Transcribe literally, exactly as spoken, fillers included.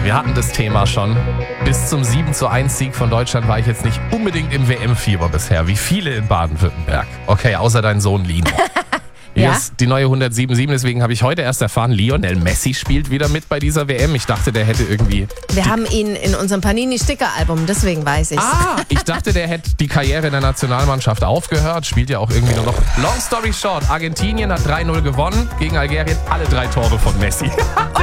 wir hatten das Thema schon. Bis zum sieben zu eins Sieg von Deutschland war ich jetzt nicht unbedingt im W M-Fieber bisher, wie viele in Baden-Württemberg. Okay, außer dein Sohn Lino. Hier Ja? ist die neue hundertsieben Komma sieben, deswegen habe ich heute erst erfahren, Lionel Messi spielt wieder mit bei dieser W M. Ich dachte, der hätte irgendwie... Wir haben ihn in unserem Panini-Sticker-Album, deswegen weiß ich's. Ah, ich dachte, der hätte die Karriere in der Nationalmannschaft aufgehört, spielt ja auch irgendwie nur noch. Long story short, Argentinien hat drei null gewonnen gegen Algerien, alle drei Tore von Messi.